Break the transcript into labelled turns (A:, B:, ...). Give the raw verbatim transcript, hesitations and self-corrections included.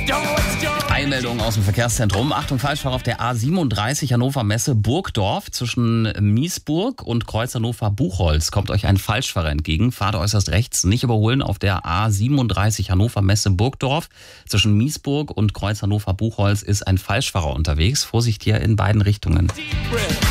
A: Eilmeldung aus dem Verkehrszentrum. Achtung, Falschfahrer auf der A siebenunddreißig Hannover Messe Burgdorf zwischen Miesburg und Kreuz Hannover Buchholz. Kommt euch ein Falschfahrer entgegen. Fahrt äußerst rechts, nicht überholen auf der A siebenunddreißig Hannover Messe Burgdorf. Zwischen Miesburg und Kreuz Hannover Buchholz ist ein Falschfahrer unterwegs. Vorsicht hier in beiden Richtungen.